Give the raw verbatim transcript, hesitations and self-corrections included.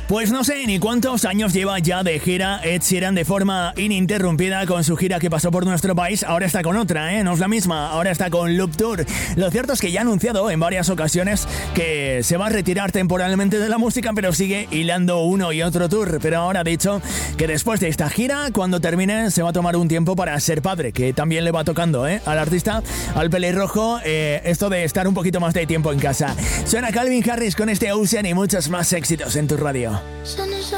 Pues no sé ni cuántos años lleva ya de gira Ed Sheeran de forma ininterrumpida con su gira que pasó por nuestro país. Ahora está con otra, ¿eh? No es la misma, ahora está con Loop Tour. Lo cierto es que ya ha anunciado en varias ocasiones que se va a retirar temporalmente de la música, pero sigue hilando uno y otro tour. Pero ahora ha dicho que después de esta gira, cuando termine, se va a tomar un tiempo para ser padre, que también le va tocando, ¿eh? Al artista, al pelirrojo, eh, esto de estar un poquito más de tiempo en casa. Suena Calvin Harris con este Ocean y muchos más éxitos en tu radio.